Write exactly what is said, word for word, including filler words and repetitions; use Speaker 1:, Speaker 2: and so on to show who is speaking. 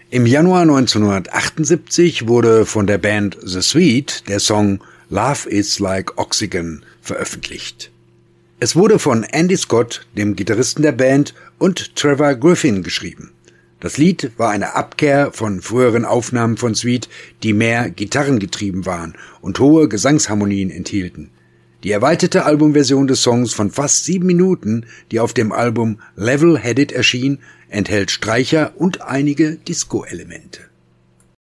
Speaker 1: Im Januar neunzehnhundertachtundsiebzig wurde von der Band The Sweet der Song Love is Like Oxygen veröffentlicht. Es wurde von Andy Scott, dem Gitarristen der Band, und Trevor Griffin geschrieben. Das Lied war eine Abkehr von früheren Aufnahmen von Sweet, die mehr gitarrengetrieben waren und hohe Gesangsharmonien enthielten. Die erweiterte Albumversion des Songs von fast sieben Minuten, die auf dem Album Level Headed erschien, enthält Streicher und einige Disco-Elemente.